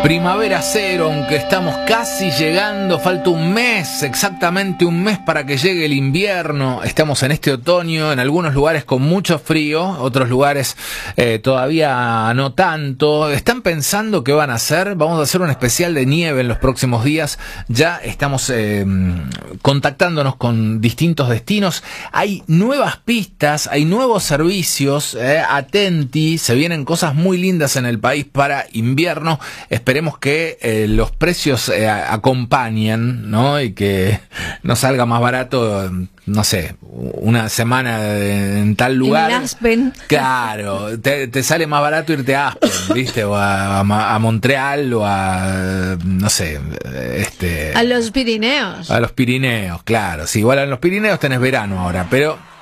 Primavera cero, aunque estamos casi llegando, falta un mes, exactamente un mes para que llegue el invierno. Estamos en este otoño, en algunos lugares con mucho frío, otros lugares todavía no tanto. ¿Están pensando qué van a hacer? Vamos a hacer un especial de nieve en los próximos días. Ya estamos contactándonos con distintos destinos. Hay nuevas pistas, hay nuevos servicios, atenti, se vienen cosas muy lindas en el país para invierno. Esperemos que los precios acompañen, ¿no? Y que nos salga más barato, no sé, una semana en tal lugar. En Aspen. Claro, te sale más barato irte a Aspen, ¿viste? O a Montreal o a, no sé, A los Pirineos. A los Pirineos, claro. Sí, igual en los Pirineos tenés verano ahora, pero